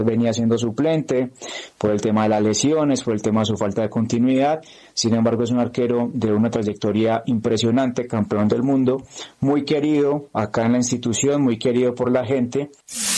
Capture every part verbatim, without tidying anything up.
venía siendo suplente por el tema de las lesiones, por el tema de su falta de continuidad. Sin embargo, es un arquero de una trayectoria impresionante, campeón del mundo, muy querido acá en la institución, muy querido por la gente.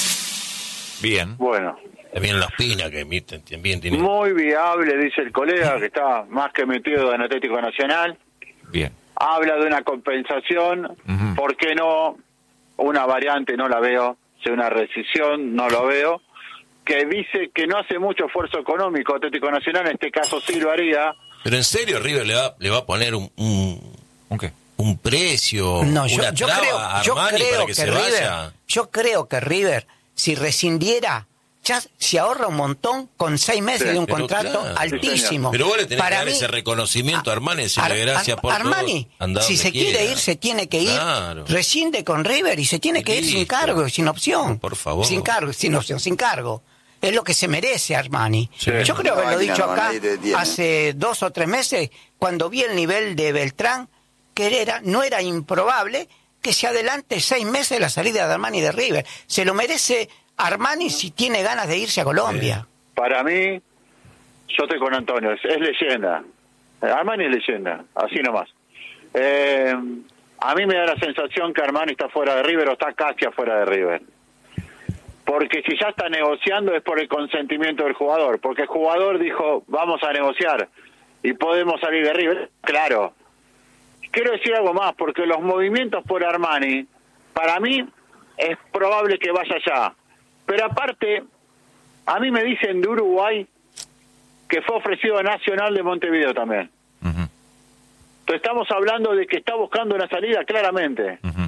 Bien. Bueno. También la Ospina, que también tiene... Muy viable, dice el colega, que está más que metido en Atlético Nacional. Bien. Habla de una compensación, uh-huh. ¿Por qué no? Una variante no la veo, si una rescisión no lo veo. Que dice que no hace mucho esfuerzo económico Atlético Nacional, en este caso sí lo haría. Pero en serio River le va le va a poner un un, ¿Un qué? un precio, no, yo, una yo traba creo, a yo Armani creo para que, que se River, vaya. Yo creo que River, si rescindiera, ya se ahorra un montón con seis meses sí, de un contrato claro, altísimo. Pero vos le tenés para que dar mí, ese reconocimiento a Armani, decirle Ar, gracias por Armani, todo. Si se quiera. quiere ir, se tiene que ir. Claro. Rescinde con River y se tiene que ir sin cargo, sin opción. Por favor. Sin cargo, sin opción, sin cargo. Es lo que se merece Armani. Sí. Yo creo que lo he dicho acá hace dos o tres meses, cuando vi el nivel de Beltrán, que era, no era improbable que se adelante seis meses de la salida de Armani de River. Se lo merece Armani si tiene ganas de irse a Colombia. Sí. Para mí, yo estoy con Antonio, es, es leyenda. Armani es leyenda, así nomás. Eh, a mí me da la sensación que Armani está fuera de River o está casi afuera de River. Porque si ya está negociando es por el consentimiento del jugador, porque el jugador dijo, vamos a negociar y podemos salir de River. Claro. Quiero decir algo más, porque los movimientos por Armani, para mí, es probable que vaya allá. Pero aparte, a mí me dicen de Uruguay que fue ofrecido a Nacional de Montevideo también. Uh-huh. Entonces estamos hablando de que está buscando una salida claramente. Uh-huh.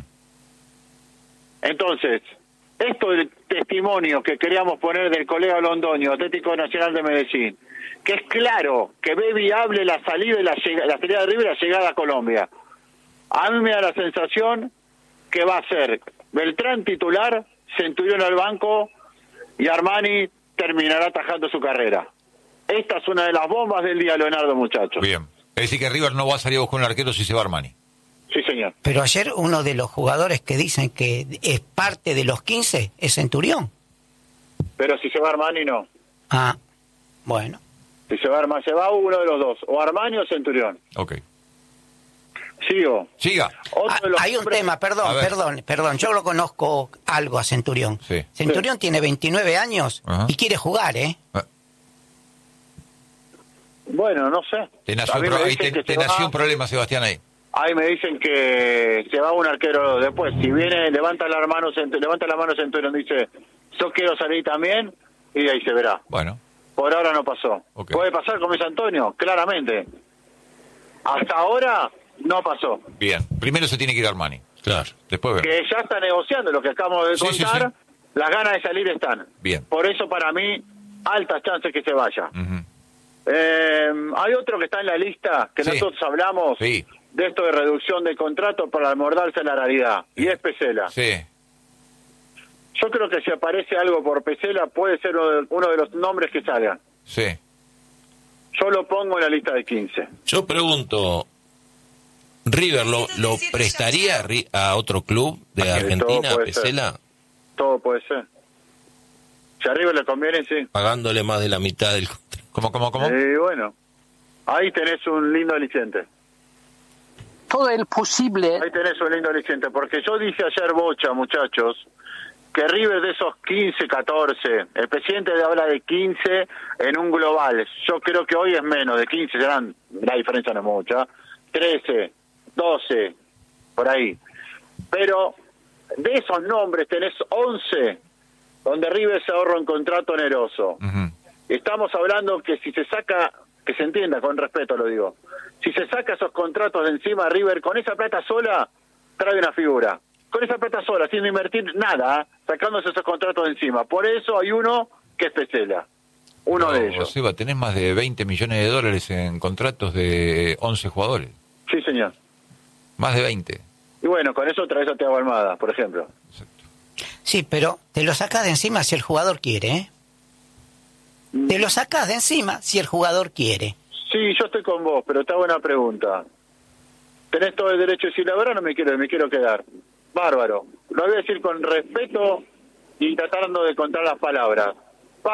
Entonces... Esto del testimonio que queríamos poner del colega Londoño, Atlético Nacional de Medellín, que es claro que ve viable la salida de la, lleg- la salida de River y la llegada a Colombia. A mí me da la sensación que va a ser Beltrán titular, Centurión al banco y Armani terminará atajando su carrera. Esta es una de las bombas del día, Leonardo, muchachos. Bien. Es decir que River no va a salir a buscar un arquero si se va Armani. Sí, señor. Pero ayer uno de los jugadores que dicen que es parte de los quince es Centurión. Pero si se va Armani, no. Ah, bueno. Si se va Armani, se va uno de los dos, o Armani o Centurión. Ok. Sigo. Siga. Ah, hay un hombres... tema, perdón, perdón, perdón. Yo lo conozco algo a Centurión. Sí. Centurión sí. Tiene veintinueve años uh-huh. y quiere jugar, ¿eh? Uh. Bueno, no sé. Te nació, un, pro... ahí te, te nació va... un problema, Sebastián, ahí. Ahí me dicen que se va un arquero después. Si viene, levanta la mano, levanta la mano Centurión, dice, yo quiero salir también, y ahí se verá. Bueno. Por ahora no pasó. Okay. ¿Puede pasar como dice Antonio? Claramente. Hasta ahora no pasó. Bien. Primero se tiene que ir Armani. Claro. Después vemos. Que ya está negociando lo que acabamos de sí, contar. Sí, sí. Las ganas de salir están. Bien. Por eso para mí, altas chances que se vaya. Uh-huh. Eh, hay otro que está en la lista, que sí. nosotros hablamos... Sí. de esto de reducción de contrato para amordarse la realidad, y es Pesela. Sí. Yo creo que si aparece algo por Pesela, puede ser uno de, uno de los nombres que salgan. Sí. Yo lo pongo en la lista de quince. Yo pregunto, ¿River lo, lo prestaría a otro club de Argentina, a Pesela? Ser. Todo puede ser. Si a River le conviene, sí. Pagándole más de la mitad del contrato. ¿Cómo, cómo, cómo? Y bueno, ahí tenés un lindo aliciente. Todo el posible. Ahí tenés un lindo aliciente, porque yo dije ayer, Bocha, muchachos, que River de esos quince, catorce, el presidente habla de quince en un global, yo creo que hoy es menos, de quince serán, la diferencia no es mucha, trece, doce, por ahí. Pero de esos nombres tenés once donde River se ahorra un contrato oneroso. Uh-huh. Estamos hablando que si se saca, que se entienda, con respeto lo digo, si se saca esos contratos de encima, River con esa plata sola trae una figura. Con esa plata sola, sin invertir nada, ¿eh? Sacándose esos contratos de encima. Por eso hay uno que es Pesela. Uno no, de ellos. Seba, tenés más de veinte millones de dólares en contratos de once jugadores. Sí, señor. Más de veinte. Y bueno, con eso traes a Thiago Almada, por ejemplo. Exacto. Sí, pero te lo sacás de encima si el jugador quiere, ¿eh? Mm. Te lo sacás de encima si el jugador quiere. Sí, yo estoy con vos, pero está buena pregunta. Tenés todo el derecho de decir la verdad, no me quiero, me quiero quedar. Bárbaro. Lo voy a decir con respeto y tratando de contar las palabras.